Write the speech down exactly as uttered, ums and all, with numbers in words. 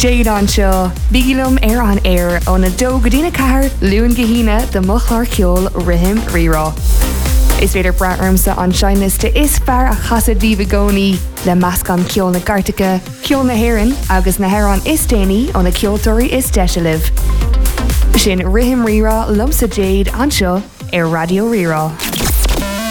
Jade an seo, bígilum ar an air ó na dó go dtína cahar luúin gahína de mochlar ceol rihim rirá. Is féidir braarmsa an seinliste is fear a chasad bhíbagóní le meascan ceol na Gartacha, ceol na Héireann agus na Héireann is déanaí ó na ceoltóirí is deisialah. Sin rihim rirá lumsa Jade an seo ar Radio Rirá.